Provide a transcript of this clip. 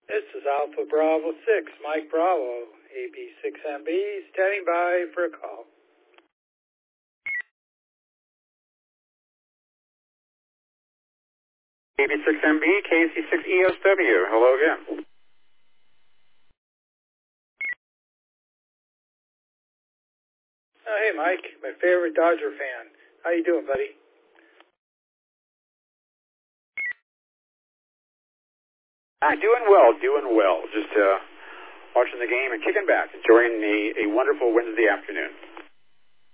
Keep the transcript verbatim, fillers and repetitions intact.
This is Alpha Bravo six, Mike Bravo, A B six M B, standing by for a call. A B six M B, K C six E S W, hello again. Oh, hey, Mike, my favorite Dodger fan. How you doing, buddy? Ah, doing well, doing well. Just uh, watching the game and kicking back, enjoying a, a wonderful Wednesday afternoon.